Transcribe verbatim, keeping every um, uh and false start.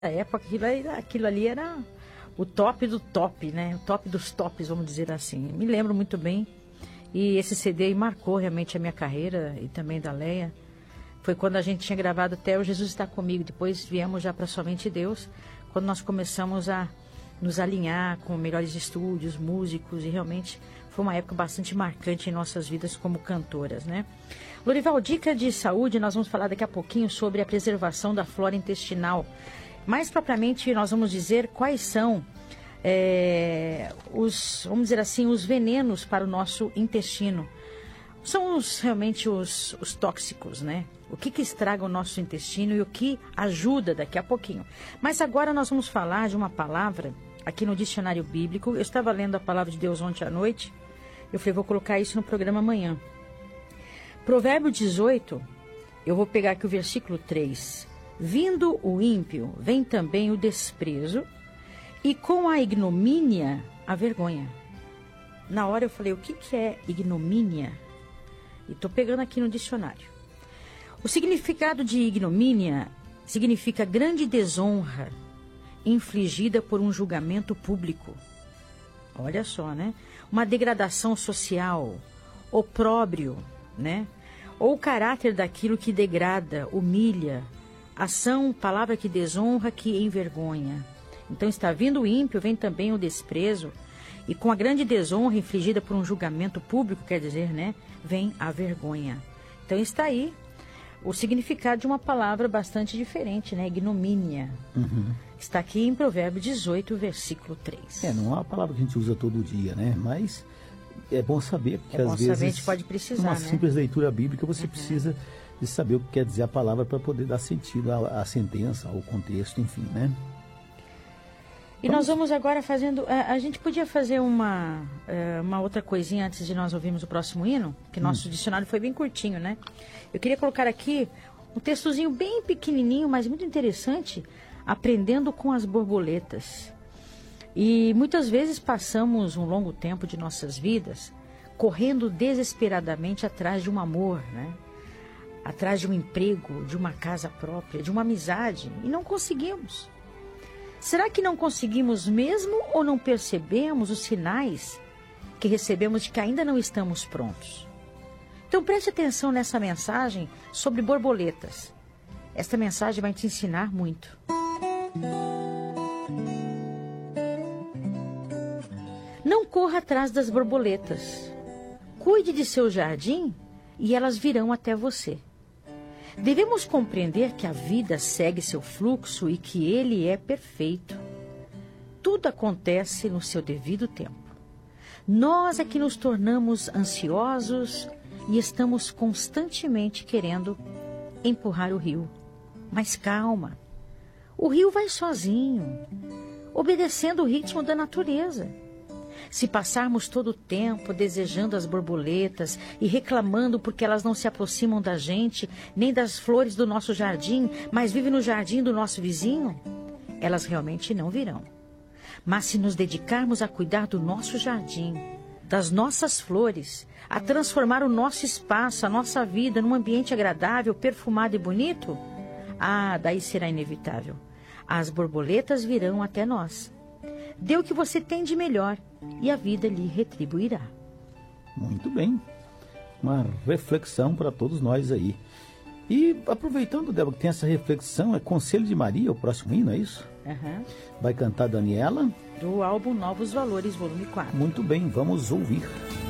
época, aquilo, era, aquilo ali era o top do top, né? O top dos tops, vamos dizer assim. Me lembro muito bem. E esse C D aí marcou realmente a minha carreira e também da Leia. Foi quando a gente tinha gravado até o Jesus Está Comigo. Depois viemos já para Somente Deus, quando nós começamos a nos alinhar com melhores estúdios, músicos, e realmente foi uma época bastante marcante em nossas vidas como cantoras, né? Lorival, dica de saúde, nós vamos falar daqui a pouquinho sobre a preservação da flora intestinal. Mais propriamente, nós vamos dizer quais são é, os, vamos dizer assim, os venenos para o nosso intestino. São os, realmente os, os tóxicos, né? O que, que estraga o nosso intestino e o que ajuda daqui a pouquinho. Mas agora nós vamos falar de uma palavra aqui no dicionário bíblico. Eu estava lendo a palavra de Deus ontem à noite. Eu falei, vou colocar isso no programa amanhã. Provérbio dezoito, eu vou pegar aqui o versículo três. Vindo o ímpio, vem também o desprezo, e com a ignomínia, a vergonha. Na hora eu falei, o que, que é ignomínia? E estou pegando aqui no dicionário. O significado de ignomínia significa grande desonra infligida por um julgamento público. Olha só, né? Uma degradação social, opróbrio, né? Ou o caráter daquilo que degrada, humilha, ação, palavra que desonra, que envergonha. Então está vindo o ímpio, vem também o desprezo, e com a grande desonra infligida por um julgamento público, quer dizer, né? Vem a vergonha. Então está aí o significado de uma palavra bastante diferente, né? Ignomínia. Uhum. Está aqui em Provérbio dezoito, versículo três. É, não é uma palavra que a gente usa todo dia, né? Mas é bom saber, porque é bom às vezes, saber, a gente pode precisar, uma né? simples leitura bíblica, você uhum. precisa de saber o que quer dizer a palavra para poder dar sentido à, à sentença, ao contexto, enfim, né? E nós vamos agora fazendo... A, a gente podia fazer uma, uma outra coisinha antes de nós ouvirmos o próximo hino, que nosso hum. dicionário foi bem curtinho, né? Eu queria colocar aqui um textozinho bem pequenininho, mas muito interessante, aprendendo com as borboletas. E muitas vezes passamos um longo tempo de nossas vidas correndo desesperadamente atrás de um amor, né? Atrás de um emprego, de uma casa própria, de uma amizade, e não conseguimos. Será que não conseguimos mesmo ou não percebemos os sinais que recebemos de que ainda não estamos prontos? Então preste atenção nessa mensagem sobre borboletas. Esta mensagem vai te ensinar muito. Não corra atrás das borboletas. Cuide de seu jardim e elas virão até você. Devemos compreender que a vida segue seu fluxo e que ele é perfeito. Tudo acontece no seu devido tempo. Nós é que nos tornamos ansiosos e estamos constantemente querendo empurrar o rio. Mas calma, o rio vai sozinho, obedecendo o ritmo da natureza. Se passarmos todo o tempo desejando as borboletas e reclamando porque elas não se aproximam da gente, nem das flores do nosso jardim, mas vivem no jardim do nosso vizinho, elas realmente não virão. Mas se nos dedicarmos a cuidar do nosso jardim, das nossas flores, a transformar o nosso espaço, a nossa vida num ambiente agradável, perfumado e bonito, ah, daí será inevitável. As borboletas virão até nós. Dê o que você tem de melhor e a vida lhe retribuirá. Muito bem. Uma reflexão para todos nós aí. E aproveitando, Débora, que tem essa reflexão, é Conselho de Maria, o próximo hino, é isso? Uhum. Vai cantar Daniela? Do álbum Novos Valores, volume quatro. Muito bem, vamos ouvir.